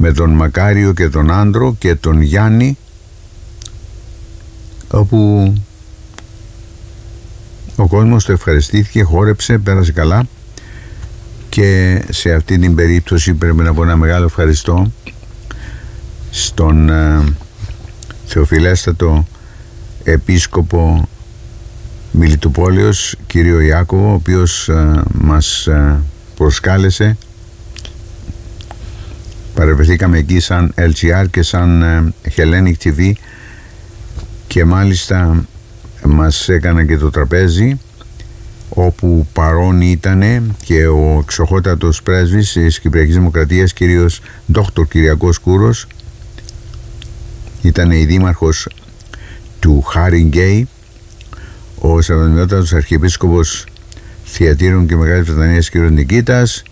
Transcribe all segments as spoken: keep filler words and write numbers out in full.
με τον Μακάριο και τον Άντρο και τον Γιάννη, όπου ο κόσμος το ευχαριστήθηκε, χόρεψε, πέρασε καλά. Και σε αυτή την περίπτωση πρέπει να πω ένα μεγάλο ευχαριστώ στον ε, θεοφιλέστατο επίσκοπο Μιλιτοπόλεως, κύριο Ιάκωβο, ο οποίος ε, μας ε, προσκάλεσε. Παρευρεθήκαμε εκεί σαν ελ τζι αρ και σαν ε, Hellenic τι βι και μάλιστα μας έκανα και το τραπέζι, όπου παρόν ήταν και ο εξοχότατος πρέσβης της Κυπριακής Δημοκρατίας, κύριος Δόκτωρ Κυριακός Κούρος. Ήταν η δήμαρχος του Χάριγκέι, ο Σεβασμιότατος Αρχιεπίσκοπος Θειατήρων και Μεγάλης Βρετανίας, κύριος Νικήτας,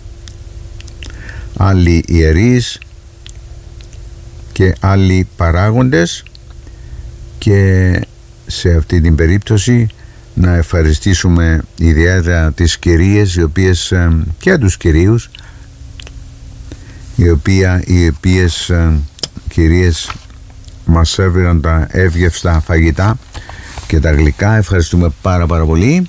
άλλοι ιερείς και άλλοι παράγοντες. Και σε αυτή την περίπτωση να ευχαριστήσουμε ιδιαίτερα τις κυρίες, οι οποίες, και τους κυρίους, οι, οποία, οι οποίες κυρίες μας έβγαιναν τα εύγευστα φαγητά και τα γλυκά. Ευχαριστούμε πάρα πάρα πολύ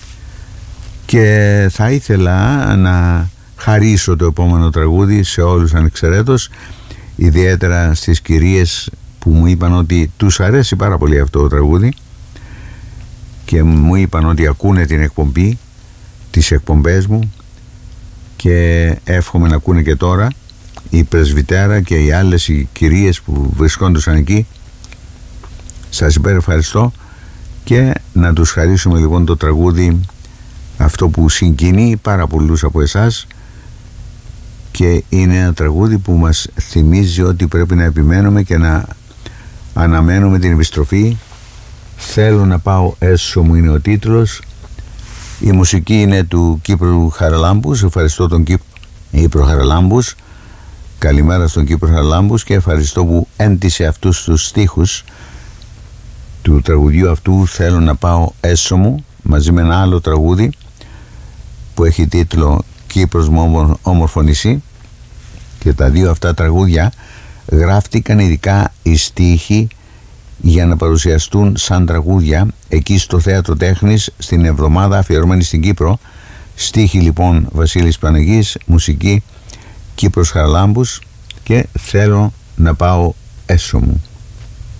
και θα ήθελα να χαρίσω το επόμενο τραγούδι σε όλους ανεξαιρέτως, ιδιαίτερα στις κυρίες που μου είπαν ότι τους αρέσει πάρα πολύ αυτό το τραγούδι και μου είπαν ότι ακούνε την εκπομπή, τις εκπομπές μου, και εύχομαι να ακούνε και τώρα η πρεσβυτέρα και οι άλλες οι κυρίες που βρισκόντουσαν εκεί. Σας υπερευχαριστώ και να τους χαρίσουμε λοιπόν το τραγούδι αυτό που συγκινεί πάρα πολλούς από εσάς, και είναι ένα τραγούδι που μας θυμίζει ότι πρέπει να επιμένουμε και να αναμένουμε την επιστροφή. Θέλω να πάω έσω μου είναι ο τίτλος. Η μουσική είναι του Κύπρου Χαραλάμπους. Ευχαριστώ τον Κύπρο Χαραλάμπους. Καλημέρα στον Κύπρο Χαραλάμπους και ευχαριστώ που έντισε αυτούς τους στίχους του τραγουδιού αυτού, θέλω να πάω έσω μου, μαζί με ένα άλλο τραγούδι που έχει τίτλο Κύπρος μου όμορφο νησί. Και τα δύο αυτά τραγούδια γράφτηκαν ειδικά οι στίχοι για να παρουσιαστούν σαν τραγούδια εκεί στο Θέατρο Τέχνης στην εβδομάδα αφιερωμένη στην Κύπρο. Στίχοι λοιπόν Βασίλης Παναγής, μουσική Κύπρος Χαραλάμπους και θέλω να πάω έσω μου.